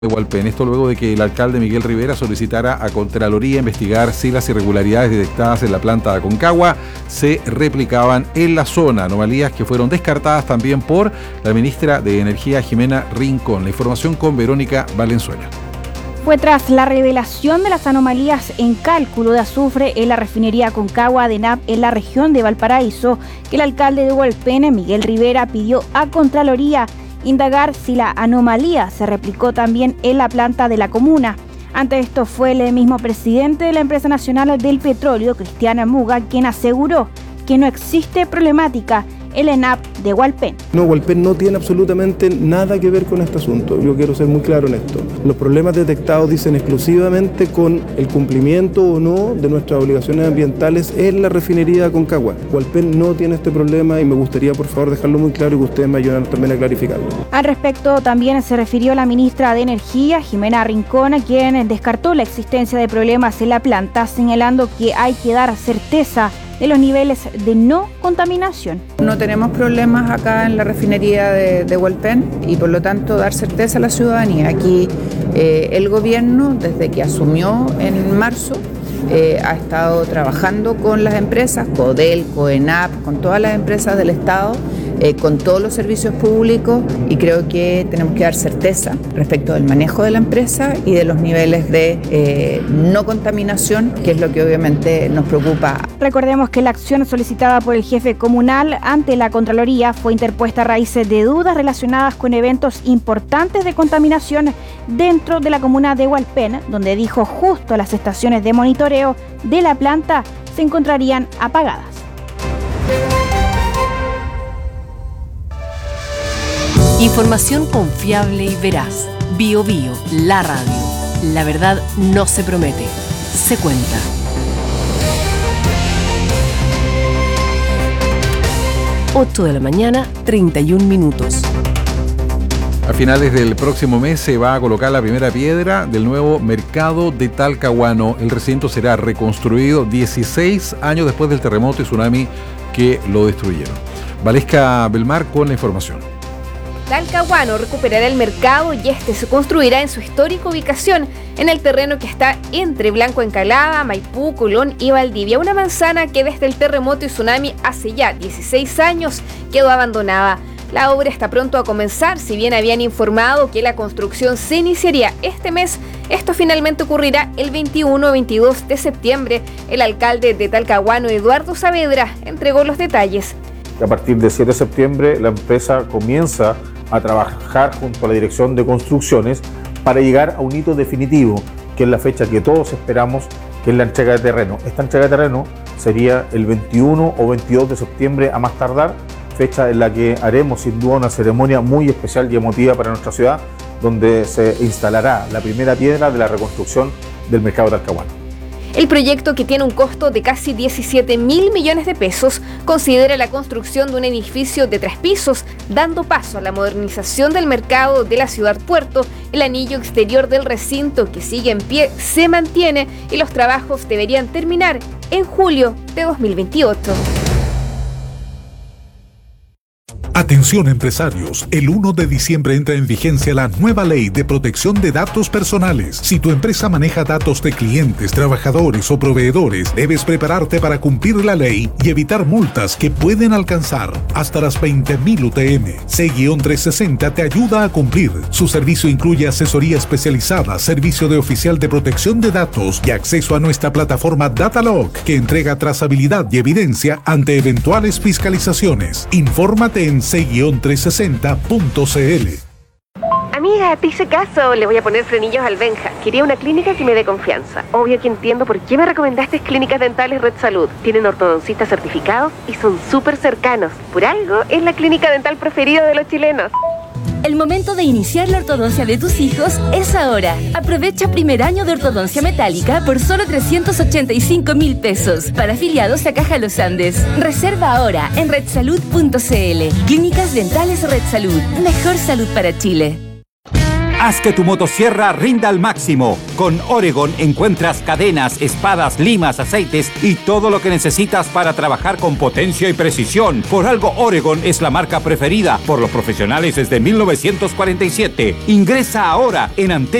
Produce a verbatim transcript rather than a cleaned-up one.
de Hualpén. Esto luego de que el alcalde Miguel Rivera solicitara a Contraloría investigar si las irregularidades detectadas en la planta de Aconcagua se replicaban en la zona, anomalías que fueron descartadas también por la ministra de Energía, Jimena Rincón. La información con Verónica Valenzuela. Fue tras la revelación de las anomalías en cálculo de azufre en la refinería Aconcagua de N A P en la región de Valparaíso que el alcalde de Hualpén, Miguel Rivera, pidió a Contraloría indagar si la anomalía se replicó también en la planta de la comuna. Ante esto fue el mismo presidente de la Empresa Nacional del Petróleo, Cristian Muga, quien aseguró que no existe problemática el E N A P de Hualpén. No, Hualpén no tiene absolutamente nada que ver con este asunto. Yo quiero ser muy claro en esto. Los problemas detectados dicen exclusivamente con el cumplimiento o no de nuestras obligaciones ambientales en la refinería de Aconcagua. Hualpén no tiene este problema y me gustaría, por favor, dejarlo muy claro y que ustedes me ayuden también a clarificarlo. Al respecto, también se refirió la ministra de Energía, Jimena Rincón, quien descartó la existencia de problemas en la planta, señalando que hay que dar certeza de los niveles de no contaminación. No tenemos problemas acá en la refinería de, de Hualpén y por lo tanto dar certeza a la ciudadanía. Aquí eh, el gobierno, desde que asumió en marzo, eh, ha estado trabajando con las empresas, Codelco, E N A P, con todas las empresas del Estado, eh, con todos los servicios públicos, y creo que tenemos que dar certeza respecto del manejo de la empresa y de los niveles de eh, no contaminación, que es lo que obviamente nos preocupa. Recordemos que la acción solicitada por el jefe comunal ante la Contraloría fue interpuesta a raíz de dudas relacionadas con eventos importantes de contaminación dentro de la comuna de Hualpén, donde dijo justo las estaciones de monitoreo de la planta se encontrarían apagadas. Información confiable y veraz. Bio Bio, la radio. La verdad no se promete, se cuenta. ocho de la mañana, treinta y un minutos. A finales del próximo mes se va a colocar la primera piedra del nuevo mercado de Talcahuano. El recinto será reconstruido dieciséis años después del terremoto y tsunami que lo destruyeron. Valesca Belmar con la información. Talcahuano recuperará el mercado y este se construirá en su histórica ubicación en el terreno que está entre Blanco Encalada, Maipú, Colón y Valdivia, una manzana que desde el terremoto y tsunami hace ya dieciséis años quedó abandonada. La obra está pronto a comenzar, si bien habían informado que la construcción se iniciaría este mes, esto finalmente ocurrirá el veintiuno o veintidós de septiembre. El alcalde de Talcahuano, Eduardo Saavedra, entregó los detalles. A partir del siete de septiembre la empresa comienza a trabajar junto a la Dirección de Construcciones para llegar a un hito definitivo, que es la fecha que todos esperamos, que es la entrega de terreno. Esta entrega de terreno sería el veintiuno o veintidós de septiembre a más tardar, fecha en la que haremos sin duda una ceremonia muy especial y emotiva para nuestra ciudad, donde se instalará la primera piedra de la reconstrucción del mercado talcahuano. El proyecto, que tiene un costo de casi diecisiete mil millones de pesos, considera la construcción de un edificio de tres pisos, dando paso a la modernización del mercado de la ciudad puerto. El anillo exterior del recinto, que sigue en pie, se mantiene y los trabajos deberían terminar en julio de dos mil veintiocho. Atención empresarios, el uno de diciembre entra en vigencia la nueva ley de protección de datos personales. Si tu empresa maneja datos de clientes, trabajadores o proveedores, debes prepararte para cumplir la ley y evitar multas que pueden alcanzar hasta las veinte mil U T M. C trescientos sesenta te ayuda a cumplir. Su servicio incluye asesoría especializada, servicio de oficial de protección de datos y acceso a nuestra plataforma Datalog, que entrega trazabilidad y evidencia ante eventuales fiscalizaciones. Infórmate en c trescientos sesenta punto c l. Amiga, te hice caso, le voy a poner frenillos al Benja. Quería una clínica que me dé confianza. Obvio que entiendo por qué me recomendaste Clínicas Dentales Red Salud. Tienen ortodoncistas certificados y son súper cercanos. Por algo, es la clínica dental preferida de los chilenos. El momento de iniciar la ortodoncia de tus hijos es ahora. Aprovecha primer año de ortodoncia metálica por solo trescientos ochenta y cinco mil pesos para afiliados a Caja Los Andes. Reserva ahora en red salud punto c l. Clínicas Dentales Red Salud. Mejor salud para Chile. Haz que tu motosierra rinda al máximo. Con Oregon encuentras cadenas, espadas, limas, aceites y todo lo que necesitas para trabajar con potencia y precisión. Por algo Oregon es la marca preferida por los profesionales desde mil novecientos cuarenta y siete. Ingresa ahora en Antena